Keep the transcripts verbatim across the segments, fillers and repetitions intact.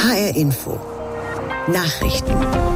H R Info. Nachrichten.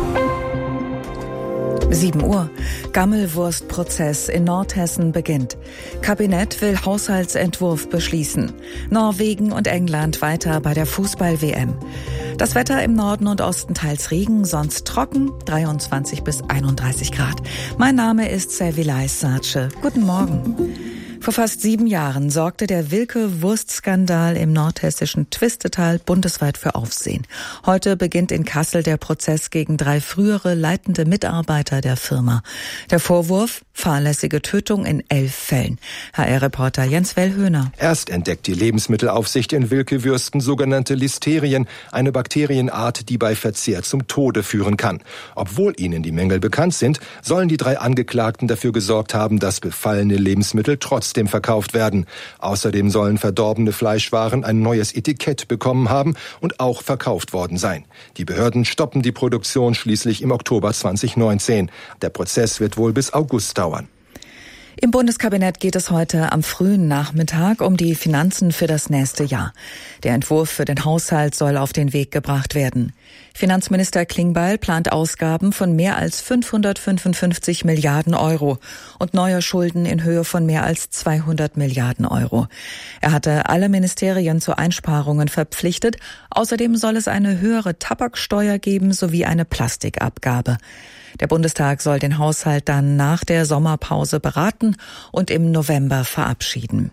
sieben Uhr. Gammelwurstprozess in Nordhessen beginnt. Kabinett will Haushaltsentwurf beschließen. Norwegen und England weiter bei der Fußball-W M. Das Wetter im Norden und Osten teils Regen, sonst trocken, dreiundzwanzig bis einunddreißig Grad. Mein Name ist Servilay Sace. Guten Morgen. Vor fast sieben Jahren sorgte der Wilke-Wurstskandal im nordhessischen Twistetal bundesweit für Aufsehen. Heute beginnt in Kassel der Prozess gegen drei frühere leitende Mitarbeiter der Firma. Der Vorwurf: fahrlässige Tötung in elf Fällen. H R-Reporter Jens Wellhöhner. Erst entdeckt die Lebensmittelaufsicht in Wilke-Würsten sogenannte Listerien, eine Bakterienart, die bei Verzehr zum Tode führen kann. Obwohl ihnen die Mängel bekannt sind, sollen die drei Angeklagten dafür gesorgt haben, dass befallene Lebensmittel trotzdem verkauft werden. Außerdem sollen verdorbene Fleischwaren ein neues Etikett bekommen haben und auch verkauft worden sein. Die Behörden stoppen die Produktion schließlich im Oktober zweitausendneunzehn. Der Prozess wird wohl bis August dauern. Im Bundeskabinett geht es heute am frühen Nachmittag um die Finanzen für das nächste Jahr. Der Entwurf für den Haushalt soll auf den Weg gebracht werden. Finanzminister Klingbeil plant Ausgaben von mehr als fünfhundertfünfundfünfzig Milliarden Euro und neue Schulden in Höhe von mehr als zweihundert Milliarden Euro. Er hatte alle Ministerien zu Einsparungen verpflichtet. Außerdem soll es eine höhere Tabaksteuer geben sowie eine Plastikabgabe. Der Bundestag soll den Haushalt dann nach der Sommerpause beraten und im November verabschieden.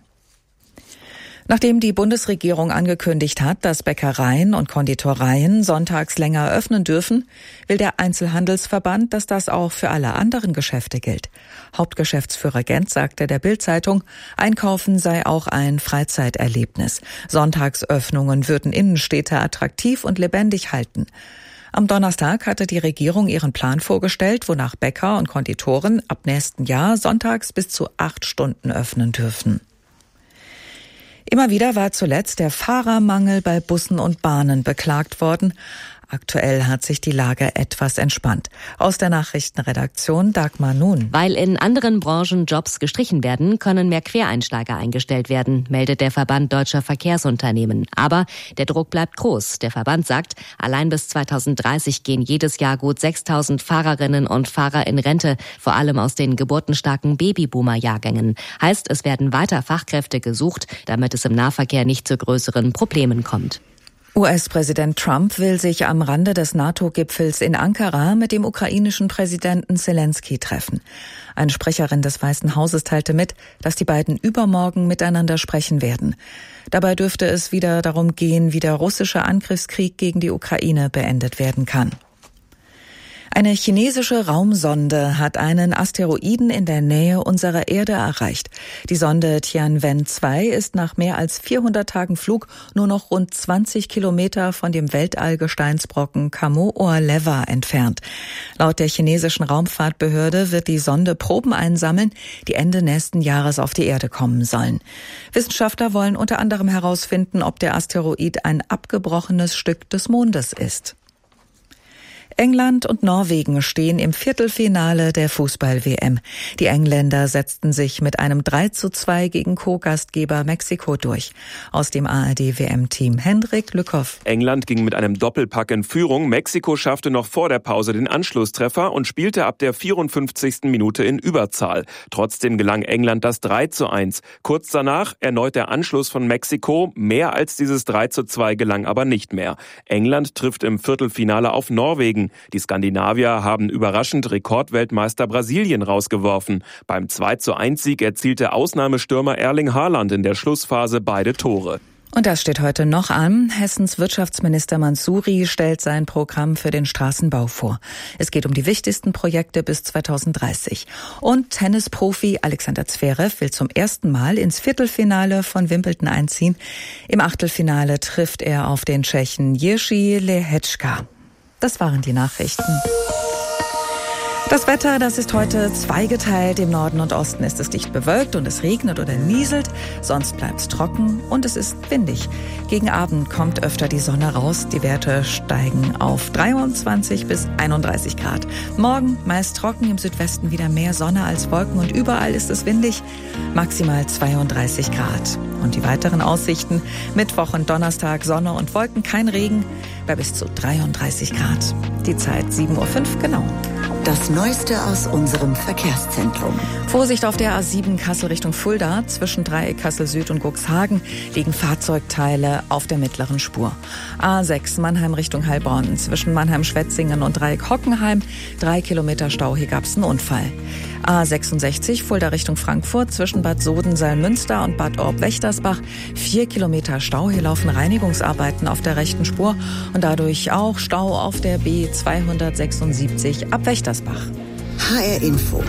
Nachdem die Bundesregierung angekündigt hat, dass Bäckereien und Konditoreien sonntags länger öffnen dürfen, will der Einzelhandelsverband, dass das auch für alle anderen Geschäfte gilt. Hauptgeschäftsführer Gent sagte der Bild-Zeitung, Einkaufen sei auch ein Freizeiterlebnis. Sonntagsöffnungen würden Innenstädte attraktiv und lebendig halten. Am Donnerstag hatte die Regierung ihren Plan vorgestellt, wonach Bäcker und Konditoren ab nächsten Jahr sonntags bis zu acht Stunden öffnen dürfen. Immer wieder war zuletzt der Fahrermangel bei Bussen und Bahnen beklagt worden. Aktuell hat sich die Lage etwas entspannt. Aus der Nachrichtenredaktion Dagmar Nun. Weil in anderen Branchen Jobs gestrichen werden, können mehr Quereinsteiger eingestellt werden, meldet der Verband Deutscher Verkehrsunternehmen. Aber der Druck bleibt groß. Der Verband sagt, allein bis zweitausenddreißig gehen jedes Jahr gut sechstausend Fahrerinnen und Fahrer in Rente, vor allem aus den geburtenstarken Babyboomer-Jahrgängen. Heißt, es werden weiter Fachkräfte gesucht, damit es im Nahverkehr nicht zu größeren Problemen kommt. U S-Präsident Trump will sich am Rande des NATO-Gipfels in Ankara mit dem ukrainischen Präsidenten Zelensky treffen. Eine Sprecherin des Weißen Hauses teilte mit, dass die beiden übermorgen miteinander sprechen werden. Dabei dürfte es wieder darum gehen, wie der russische Angriffskrieg gegen die Ukraine beendet werden kann. Eine chinesische Raumsonde hat einen Asteroiden in der Nähe unserer Erde erreicht. Die Sonde Tianwen zwei ist nach mehr als vierhundert Tagen Flug nur noch rund zwanzig Kilometer von dem Weltallgesteinsbrocken Kamoa-Lewa entfernt. Laut der chinesischen Raumfahrtbehörde wird die Sonde Proben einsammeln, die Ende nächsten Jahres auf die Erde kommen sollen. Wissenschaftler wollen unter anderem herausfinden, ob der Asteroid ein abgebrochenes Stück des Mondes ist. England und Norwegen stehen im Viertelfinale der Fußball-W M. Die Engländer setzten sich mit einem drei zu zwei gegen Co-Gastgeber Mexiko durch. Aus dem A R D-W M-Team Hendrik Lückhoff. England ging mit einem Doppelpack in Führung. Mexiko schaffte noch vor der Pause den Anschlusstreffer und spielte ab der vierundfünfzigsten Minute in Überzahl. Trotzdem gelang England das drei zu eins. Kurz danach erneut der Anschluss von Mexiko. Mehr als dieses drei zu zwei gelang aber nicht mehr. England trifft im Viertelfinale auf Norwegen. Die Skandinavier haben überraschend Rekordweltmeister Brasilien rausgeworfen. Beim zwei zu eins Sieg erzielte Ausnahmestürmer Erling Haaland in der Schlussphase beide Tore. Und das steht heute noch an. Hessens Wirtschaftsminister Mansouri stellt sein Programm für den Straßenbau vor. Es geht um die wichtigsten Projekte bis zweitausenddreißig. Und Tennisprofi Alexander Zverev will zum ersten Mal ins Viertelfinale von Wimbledon einziehen. Im Achtelfinale trifft er auf den Tschechen Jiří Lehečka. Das waren die Nachrichten. Das Wetter, das ist heute zweigeteilt. Im Norden und Osten ist es dicht bewölkt und es regnet oder nieselt. Sonst bleibt es trocken und es ist windig. Gegen Abend kommt öfter die Sonne raus. Die Werte steigen auf dreiundzwanzig bis einunddreißig Grad. Morgen meist trocken, im Südwesten wieder mehr Sonne als Wolken und überall ist es windig. Maximal zweiunddreißig Grad. Und die weiteren Aussichten: Mittwoch und Donnerstag Sonne und Wolken, kein Regen, bei bis zu dreiunddreißig Grad. Die Zeit sieben Uhr fünf genau. Das Neueste aus unserem Verkehrszentrum. Vorsicht auf der A sieben Kassel Richtung Fulda. Zwischen Dreieck Kassel Süd und Cuxhagen liegen Fahrzeugteile auf der mittleren Spur. A sechs Mannheim Richtung Heilbronn. Zwischen Mannheim-Schwetzingen und Dreieck Hockenheim. Drei Kilometer Stau, hier gab es einen Unfall. A sechsundsechzig Fulda Richtung Frankfurt. Zwischen Bad Soden-Salmünster und Bad Orb-Wächtersbach. Vier Kilometer Stau, hier laufen Reinigungsarbeiten auf der rechten Spur. Und dadurch auch Stau auf der B zweihundertsechsundsiebzig ab Wächtersbach. H R Info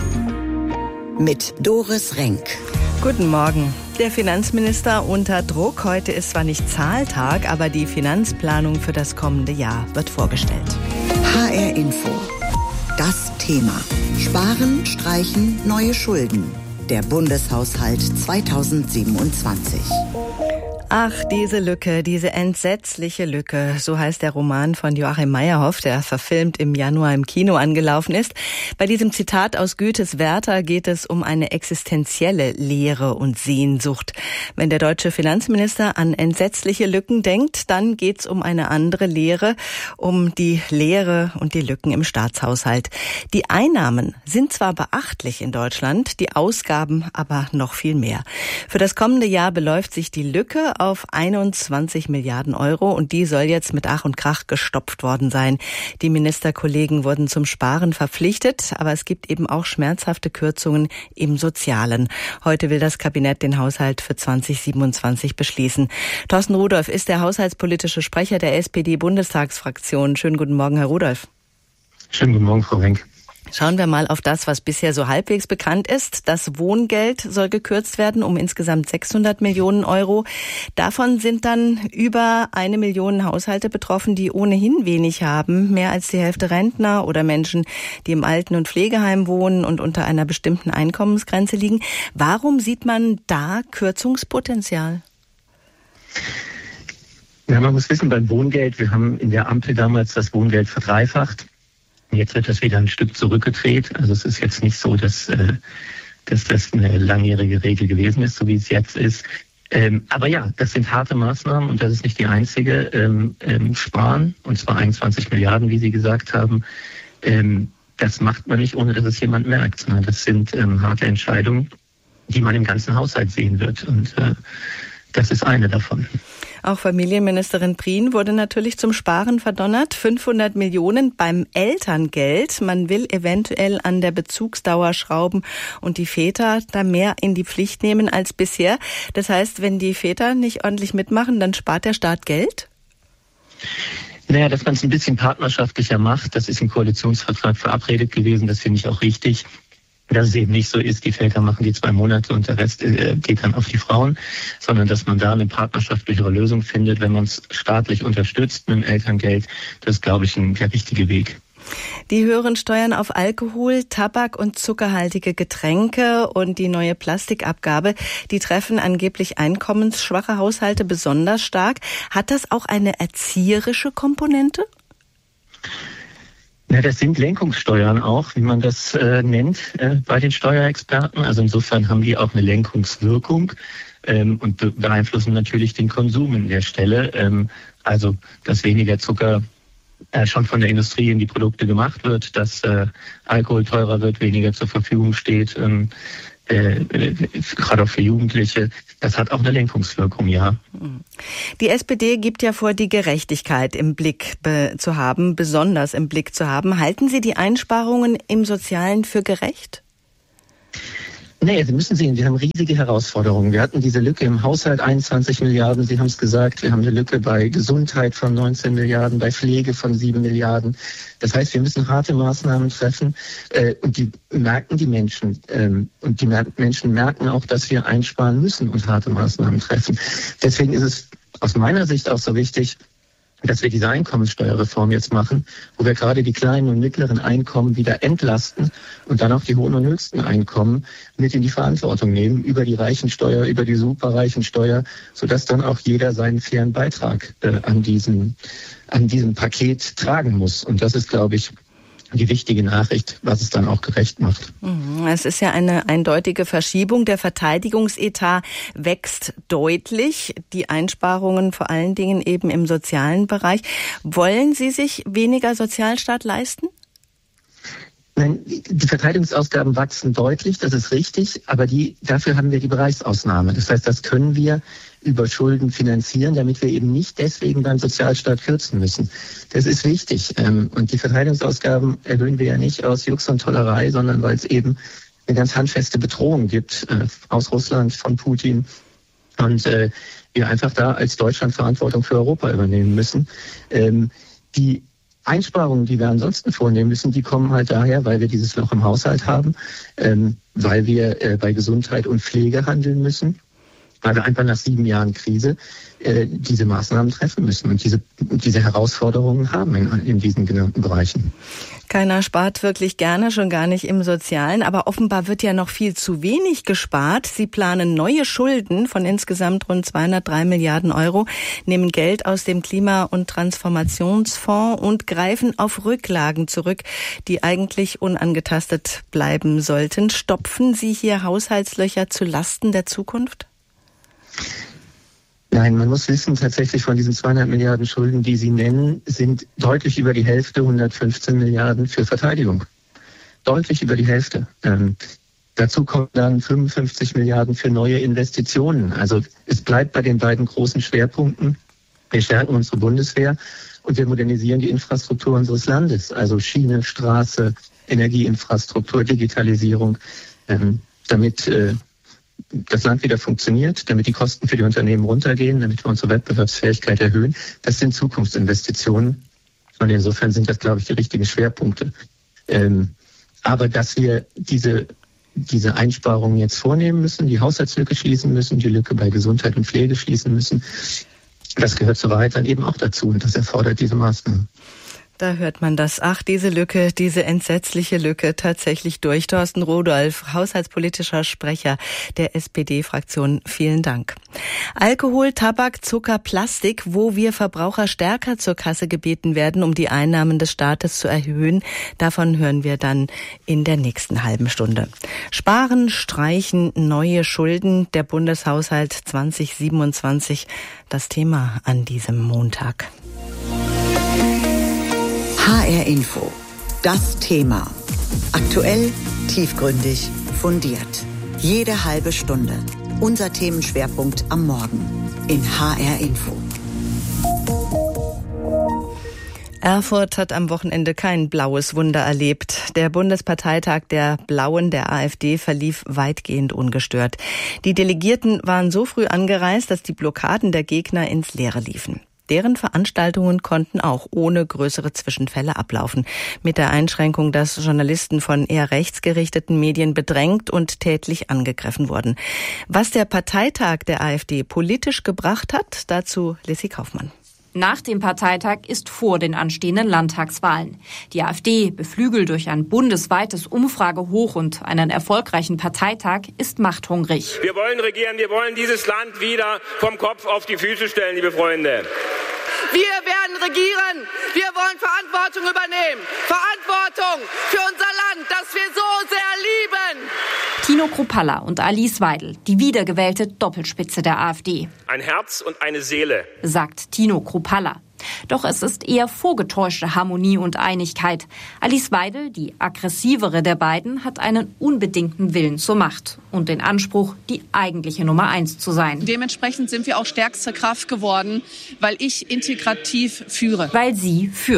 mit Doris Renk. Guten Morgen. Der Finanzminister unter Druck. Heute ist zwar nicht Zahltag, aber die Finanzplanung für das kommende Jahr wird vorgestellt. H R Info. Das Thema: Sparen, Streichen, neue Schulden. Der Bundeshaushalt zweitausendsiebenundzwanzig. Ach, diese Lücke, diese entsetzliche Lücke, so heißt der Roman von Joachim Meyerhoff, der verfilmt im Januar im Kino angelaufen ist. Bei diesem Zitat aus Goethes Werther geht es um eine existenzielle Leere und Sehnsucht. Wenn der deutsche Finanzminister an entsetzliche Lücken denkt, dann geht's um eine andere Leere, um die Leere und die Lücken im Staatshaushalt. Die Einnahmen sind zwar beachtlich in Deutschland, die Ausgaben aber noch viel mehr. Für das kommende Jahr beläuft sich die Lücke auf einundzwanzig Milliarden Euro und die soll jetzt mit Ach und Krach gestopft worden sein. Die Ministerkollegen wurden zum Sparen verpflichtet, aber es gibt eben auch schmerzhafte Kürzungen im Sozialen. Heute will das Kabinett den Haushalt für zweitausendsiebenundzwanzig beschließen. Thorsten Rudolph ist der haushaltspolitische Sprecher der S P D-Bundestagsfraktion. Schönen guten Morgen, Herr Rudolph. Schönen guten Morgen, Frau Renk. Schauen wir mal auf das, was bisher so halbwegs bekannt ist. Das Wohngeld soll gekürzt werden um insgesamt sechshundert Millionen Euro. Davon sind dann über eine Million Haushalte betroffen, die ohnehin wenig haben. Mehr als die Hälfte Rentner oder Menschen, die im Alten- und Pflegeheim wohnen und unter einer bestimmten Einkommensgrenze liegen. Warum sieht man da Kürzungspotenzial? Ja, man muss wissen, beim Wohngeld, wir haben in der Ampel damals das Wohngeld verdreifacht. Jetzt wird das wieder ein Stück zurückgedreht. Also es ist jetzt nicht so, dass, äh, dass das eine langjährige Regel gewesen ist, so wie es jetzt ist. Ähm, aber ja, das sind harte Maßnahmen und das ist nicht die einzige. Ähm, ähm, Sparen, und zwar einundzwanzig Milliarden, wie Sie gesagt haben. Ähm, das macht man nicht, ohne dass es jemand merkt, sondern das sind ähm, harte Entscheidungen, die man im ganzen Haushalt sehen wird. Und äh, das ist eine davon. Auch Familienministerin Prien wurde natürlich zum Sparen verdonnert. fünfhundert Millionen beim Elterngeld. Man will eventuell an der Bezugsdauer schrauben und die Väter da mehr in die Pflicht nehmen als bisher. Das heißt, wenn die Väter nicht ordentlich mitmachen, dann spart der Staat Geld? Naja, dass man es ein bisschen partnerschaftlicher macht, das ist im Koalitionsvertrag verabredet gewesen. Das finde ich auch richtig. Dass es eben nicht so ist, die Väter machen die zwei Monate und der Rest äh, geht dann auf die Frauen, sondern dass man da eine partnerschaftlichere Lösung findet, wenn man es staatlich unterstützt mit dem Elterngeld. Das ist, glaube ich, ein, der richtige Weg. Die höheren Steuern auf Alkohol, Tabak und zuckerhaltige Getränke und die neue Plastikabgabe, die treffen angeblich einkommensschwache Haushalte besonders stark. Hat das auch eine erzieherische Komponente? Ja, das sind Lenkungssteuern auch, wie man das äh, nennt äh, bei den Steuerexperten. Also insofern haben die auch eine Lenkungswirkung ähm, und be- beeinflussen natürlich den Konsum an der Stelle. Ähm, also, dass weniger Zucker äh, schon von der Industrie in die Produkte gemacht wird, dass äh, Alkohol teurer wird, weniger zur Verfügung steht, ähm, äh, äh, gerade auch für Jugendliche. Das hat auch eine Lenkungswirkung, ja. Die S P D gibt ja vor, die Gerechtigkeit im Blick be- zu haben, besonders im Blick zu haben. Halten Sie die Einsparungen im Sozialen für gerecht? Nee, Sie müssen sehen, wir haben riesige Herausforderungen. Wir hatten diese Lücke im Haushalt, einundzwanzig Milliarden, Sie haben es gesagt. Wir haben eine Lücke bei Gesundheit von neunzehn Milliarden, bei Pflege von sieben Milliarden. Das heißt, wir müssen harte Maßnahmen treffen äh, und die merken die Menschen. Ähm, und die mer- Menschen merken auch, dass wir einsparen müssen und harte Maßnahmen treffen. Deswegen ist es aus meiner Sicht auch so wichtig, dass wir diese Einkommenssteuerreform jetzt machen, wo wir gerade die kleinen und mittleren Einkommen wieder entlasten und dann auch die hohen und höchsten Einkommen mit in die Verantwortung nehmen, über die Reichensteuer, über die Superreichensteuer, sodass dann auch jeder seinen fairen Beitrag äh, an diesem, an diesem Paket tragen muss. Und das ist, glaube ich, die wichtige Nachricht, was es dann auch gerecht macht. Es ist ja eine eindeutige Verschiebung. Der Verteidigungsetat wächst deutlich. Die Einsparungen vor allen Dingen eben im sozialen Bereich. Wollen Sie sich weniger Sozialstaat leisten? Nein, die Verteidigungsausgaben wachsen deutlich, das ist richtig, aber die, dafür haben wir die Bereichsausnahme. Das heißt, das können wir über Schulden finanzieren, damit wir eben nicht deswegen beim Sozialstaat kürzen müssen. Das ist wichtig. Und die Verteidigungsausgaben erhöhen wir ja nicht aus Jux und Tollerei, sondern weil es eben eine ganz handfeste Bedrohung gibt aus Russland, von Putin. Und wir einfach da als Deutschland Verantwortung für Europa übernehmen müssen. Die Einsparungen, die wir ansonsten vornehmen müssen, die kommen halt daher, weil wir dieses Loch im Haushalt haben, weil wir bei Gesundheit und Pflege handeln müssen, weil wir einfach nach sieben Jahren Krise äh, diese Maßnahmen treffen müssen und diese, diese Herausforderungen haben in, in diesen genannten Bereichen. Keiner spart wirklich gerne, schon gar nicht im Sozialen. Aber offenbar wird ja noch viel zu wenig gespart. Sie planen neue Schulden von insgesamt rund zweihundertdrei Milliarden Euro, nehmen Geld aus dem Klima- und Transformationsfonds und greifen auf Rücklagen zurück, die eigentlich unangetastet bleiben sollten. Stopfen Sie hier Haushaltslöcher zu Lasten der Zukunft? Nein, man muss wissen, tatsächlich von diesen zweihundert Milliarden Schulden, die Sie nennen, sind deutlich über die Hälfte, hundertfünfzehn Milliarden für Verteidigung. Deutlich über die Hälfte. Ähm, dazu kommen dann fünfundfünfzig Milliarden für neue Investitionen. Also es bleibt bei den beiden großen Schwerpunkten. Wir stärken unsere Bundeswehr und wir modernisieren die Infrastruktur unseres Landes. Also Schiene, Straße, Energieinfrastruktur, Digitalisierung, ähm, damit äh, das Land wieder funktioniert, damit die Kosten für die Unternehmen runtergehen, damit wir unsere Wettbewerbsfähigkeit erhöhen. Das sind Zukunftsinvestitionen. Und insofern sind das, glaube ich, die richtigen Schwerpunkte. Ähm, aber dass wir diese, diese Einsparungen jetzt vornehmen müssen, die Haushaltslücke schließen müssen, die Lücke bei Gesundheit und Pflege schließen müssen, das gehört zur Wahrheit dann eben auch dazu. Und das erfordert diese Maßnahmen. Da hört man das. Ach, diese Lücke, diese entsetzliche Lücke tatsächlich durch. Thorsten Rudolph, haushaltspolitischer Sprecher der S P D-Fraktion. Vielen Dank. Alkohol, Tabak, Zucker, Plastik, wo wir Verbraucher stärker zur Kasse gebeten werden, um die Einnahmen des Staates zu erhöhen. Davon hören wir dann in der nächsten halben Stunde. Sparen, streichen, neue Schulden. Der Bundeshaushalt zwanzig siebenundzwanzig. Das Thema an diesem Montag. H R Info. Das Thema. Aktuell, tiefgründig, fundiert. Jede halbe Stunde. Unser Themenschwerpunkt am Morgen in H R Info. Erfurt hat am Wochenende kein blaues Wunder erlebt. Der Bundesparteitag der Blauen der AfD verlief weitgehend ungestört. Die Delegierten waren so früh angereist, dass die Blockaden der Gegner ins Leere liefen. Deren Veranstaltungen konnten auch ohne größere Zwischenfälle ablaufen. Mit der Einschränkung, dass Journalisten von eher rechtsgerichteten Medien bedrängt und tätlich angegriffen wurden. Was der Parteitag der AfD politisch gebracht hat, dazu Lissy Kaufmann. Nach dem Parteitag ist vor den anstehenden Landtagswahlen. Die AfD, beflügelt durch ein bundesweites Umfragehoch und einen erfolgreichen Parteitag, ist machthungrig. Wir wollen regieren, wir wollen dieses Land wieder vom Kopf auf die Füße stellen, liebe Freunde. Wir werden regieren. Wir wollen Verantwortung übernehmen. Verantwortung für unser Land, das wir so sehr lieben. Tino Kruppalla und Alice Weidel, die wiedergewählte Doppelspitze der AfD. Ein Herz und eine Seele, sagt Tino Kruppalla. Doch es ist eher vorgetäuschte Harmonie und Einigkeit. Alice Weidel, die aggressivere der beiden, hat einen unbedingten Willen zur Macht und den Anspruch, die eigentliche Nummer eins zu sein. Dementsprechend sind wir auch stärkste Kraft geworden, weil ich integrativ führe. Weil sie führt.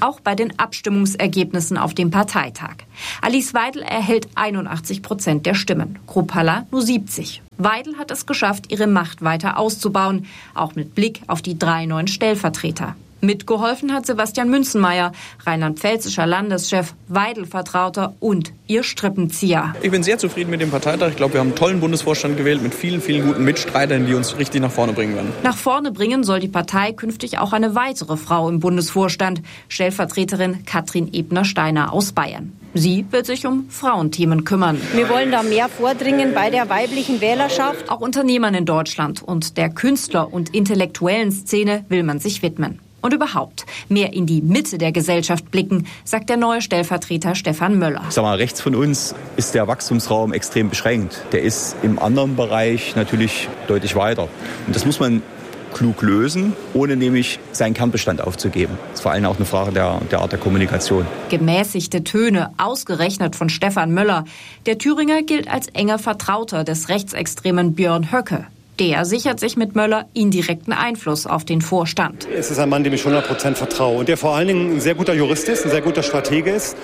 Auch bei den Abstimmungsergebnissen auf dem Parteitag. Alice Weidel erhält einundachtzig Prozent der Stimmen, Kruppalla nur siebzig. Weidel hat es geschafft, ihre Macht weiter auszubauen, auch mit Blick auf die drei neuen Stellvertreter. Mitgeholfen hat Sebastian Münzenmaier, rheinland-pfälzischer Landeschef, Weidel-Vertrauter und ihr Strippenzieher. Ich bin sehr zufrieden mit dem Parteitag. Ich glaube, wir haben einen tollen Bundesvorstand gewählt mit vielen, vielen guten Mitstreitern, die uns richtig nach vorne bringen werden. Nach vorne bringen soll die Partei künftig auch eine weitere Frau im Bundesvorstand, Stellvertreterin Katrin Ebner-Steiner aus Bayern. Sie wird sich um Frauenthemen kümmern. Wir wollen da mehr vordringen bei der weiblichen Wählerschaft. Auch Unternehmern in Deutschland und der Künstler- und intellektuellen Szene will man sich widmen. Und überhaupt mehr in die Mitte der Gesellschaft blicken, sagt der neue Stellvertreter Stefan Möller. Ich sag mal, rechts von uns ist der Wachstumsraum extrem beschränkt. Der ist im anderen Bereich natürlich deutlich weiter. Und das muss man klug lösen, ohne nämlich seinen Kernbestand aufzugeben. Das ist vor allem auch eine Frage der, der Art der Kommunikation. Gemäßigte Töne, ausgerechnet von Stefan Möller. Der Thüringer gilt als enger Vertrauter des rechtsextremen Björn Höcke. Der sichert sich mit Möller indirekten Einfluss auf den Vorstand. Es ist ein Mann, dem ich hundert Prozent vertraue und der vor allen Dingen ein sehr guter Jurist ist, ein sehr guter Stratege ist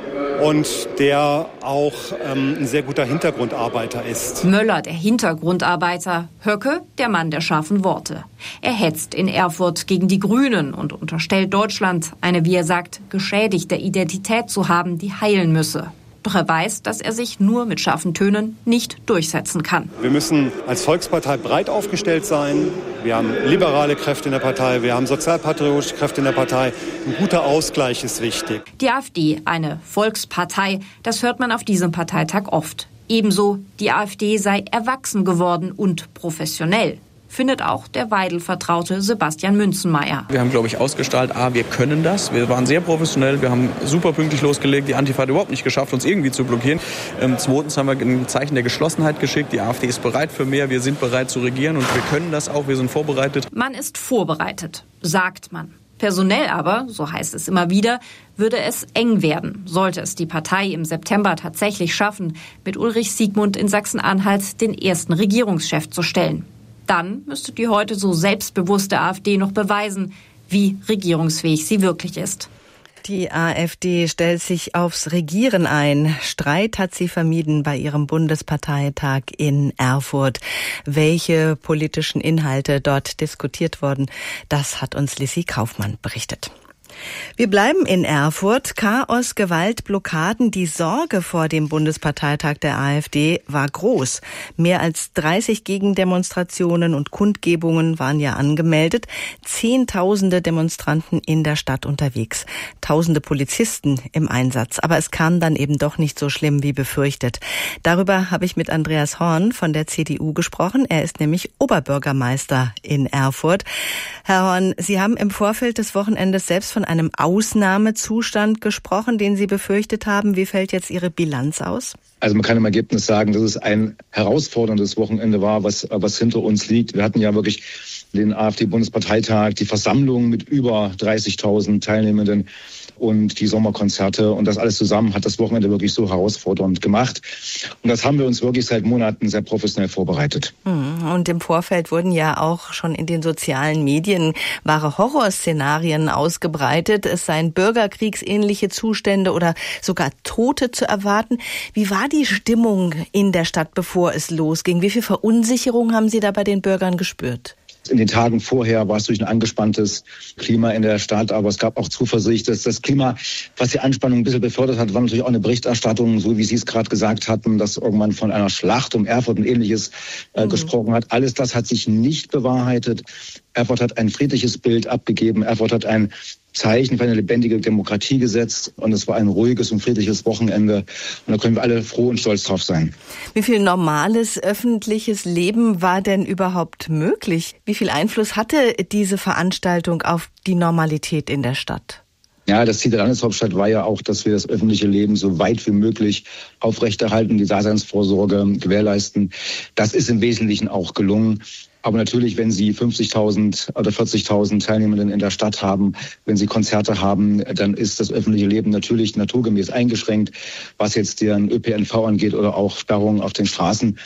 und der auch ähm, ein sehr guter Hintergrundarbeiter ist. Möller, der Hintergrundarbeiter, Höcke, der Mann der scharfen Worte. Er hetzt in Erfurt gegen die Grünen und unterstellt Deutschland, eine, wie er sagt, geschädigte Identität zu haben, die heilen müsse. Doch er weiß, dass er sich nur mit scharfen Tönen nicht durchsetzen kann. Wir müssen als Volkspartei breit aufgestellt sein. Wir haben liberale Kräfte in der Partei, wir haben sozialpatriotische Kräfte in der Partei. Ein guter Ausgleich ist wichtig. Die AfD, eine Volkspartei, das hört man auf diesem Parteitag oft. Ebenso, die AfD sei erwachsen geworden und professionell. Findet auch der Weidel-Vertraute Sebastian Münzenmaier. Wir haben, glaube ich, ausgestrahlt, ah, wir können das. Wir waren sehr professionell, wir haben super pünktlich losgelegt. Die Antifa hat überhaupt nicht geschafft, uns irgendwie zu blockieren. Ähm, zweitens haben wir ein Zeichen der Geschlossenheit geschickt. Die AfD ist bereit für mehr, wir sind bereit zu regieren und wir können das auch, wir sind vorbereitet. Man ist vorbereitet, sagt man. Personell aber, so heißt es immer wieder, würde es eng werden, sollte es die Partei im September tatsächlich schaffen, mit Ulrich Siegmund in Sachsen-Anhalt den ersten Regierungschef zu stellen. Dann müsste die heute so selbstbewusste AfD noch beweisen, wie regierungsfähig sie wirklich ist. Die AfD stellt sich aufs Regieren ein. Streit hat sie vermieden bei ihrem Bundesparteitag in Erfurt. Welche politischen Inhalte dort diskutiert wurden, das hat uns Lissy Kaufmann berichtet. Wir bleiben in Erfurt. Chaos, Gewalt, Blockaden. Die Sorge vor dem Bundesparteitag der AfD war groß. Mehr als dreißig Gegendemonstrationen und Kundgebungen waren ja angemeldet. Zehntausende Demonstranten in der Stadt unterwegs. Tausende Polizisten im Einsatz. Aber es kam dann eben doch nicht so schlimm wie befürchtet. Darüber habe ich mit Andreas Horn von der C D U gesprochen. Er ist nämlich Oberbürgermeister in Erfurt. Herr Horn, Sie haben im Vorfeld des Wochenendes selbst von einem Ausnahmezustand gesprochen, den Sie befürchtet haben. Wie fällt jetzt Ihre Bilanz aus? Also man kann im Ergebnis sagen, dass es ein herausforderndes Wochenende war, was, was hinter uns liegt. Wir hatten ja wirklich den AfD-Bundesparteitag, die Versammlung mit über dreißigtausend Teilnehmenden und die Sommerkonzerte. Und das alles zusammen hat das Wochenende wirklich so herausfordernd gemacht. Und das haben wir uns wirklich seit Monaten sehr professionell vorbereitet. Und im Vorfeld wurden ja auch schon in den sozialen Medien wahre Horrorszenarien ausgebreitet. Es seien bürgerkriegsähnliche Zustände oder sogar Tote zu erwarten. Wie war die Stimmung in der Stadt, bevor es losging? Wie viel Verunsicherung haben Sie da bei den Bürgern gespürt? In den Tagen vorher war es durch ein angespanntes Klima in der Stadt, aber es gab auch Zuversicht, dass das Klima, was die Anspannung ein bisschen befördert hat, war natürlich auch eine Berichterstattung, so wie Sie es gerade gesagt hatten, dass irgendwann von einer Schlacht um Erfurt und Ähnliches äh, mhm. gesprochen hat. Alles das hat sich nicht bewahrheitet. Erfurt hat ein friedliches Bild abgegeben. Erfurt hat ein Zeichen für eine lebendige Demokratie gesetzt und es war ein ruhiges und friedliches Wochenende und da können wir alle froh und stolz drauf sein. Wie viel normales öffentliches Leben war denn überhaupt möglich? Wie viel Einfluss hatte diese Veranstaltung auf die Normalität in der Stadt? Ja, das Ziel der Landeshauptstadt war ja auch, dass wir das öffentliche Leben so weit wie möglich aufrechterhalten, die Daseinsvorsorge gewährleisten. Das ist im Wesentlichen auch gelungen. Aber natürlich, wenn Sie fünfzigtausend oder vierzigtausend Teilnehmenden in der Stadt haben, wenn Sie Konzerte haben, dann ist das öffentliche Leben natürlich naturgemäß eingeschränkt, was jetzt den Ö P N V angeht oder auch Sperrungen auf den Straßen.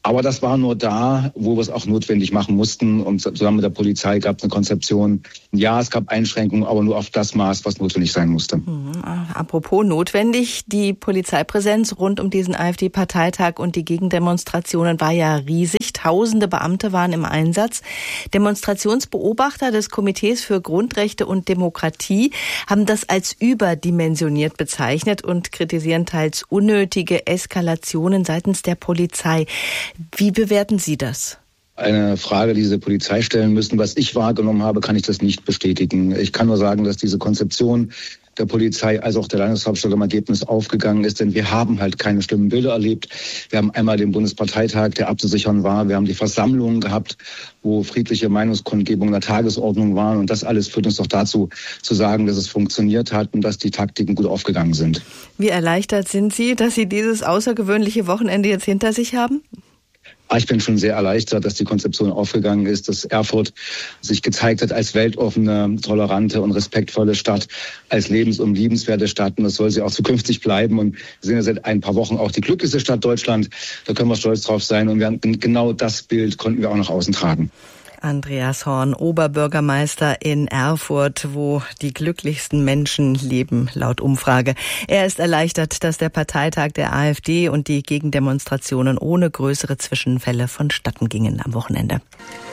Aber das war nur da, wo wir es auch notwendig machen mussten. Und zusammen mit der Polizei gab es eine Konzeption. Ja, es gab Einschränkungen, aber nur auf das Maß, was notwendig sein musste. Mhm. Apropos notwendig, die Polizeipräsenz rund um diesen AfD-Parteitag und die Gegendemonstrationen war ja riesig. Tausende Beamte waren im Einsatz. Demonstrationsbeobachter des Komitees für Grundrechte und Demokratie haben das als überdimensioniert bezeichnet und kritisieren teils unnötige Eskalationen seitens der Polizei. Wie bewerten Sie das? Eine Frage, die diese Polizei stellen müssen. Was ich wahrgenommen habe, kann ich das nicht bestätigen. Ich kann nur sagen, dass diese Konzeption der Polizei als auch der Landeshauptstadt im Ergebnis aufgegangen ist, denn wir haben halt keine schlimmen Bilder erlebt. Wir haben einmal den Bundesparteitag, der abzusichern war. Wir haben die Versammlungen gehabt, wo friedliche Meinungskundgebungen der Tagesordnung waren. Und das alles führt uns doch dazu, zu sagen, dass es funktioniert hat und dass die Taktiken gut aufgegangen sind. Wie erleichtert sind Sie, dass Sie dieses außergewöhnliche Wochenende jetzt hinter sich haben? Ich bin schon sehr erleichtert, dass die Konzeption aufgegangen ist, dass Erfurt sich gezeigt hat als weltoffene, tolerante und respektvolle Stadt, als lebens- und liebenswerte Stadt. Und das soll sie auch zukünftig bleiben. Und wir sind ja seit ein paar Wochen auch die glücklichste Stadt Deutschland. Da können wir stolz drauf sein. Und wir haben, genau das Bild konnten wir auch nach außen tragen. Andreas Horn, Oberbürgermeister in Erfurt, wo die glücklichsten Menschen leben, laut Umfrage. Er ist erleichtert, dass der Parteitag der AfD und die Gegendemonstrationen ohne größere Zwischenfälle vonstatten gingen am Wochenende.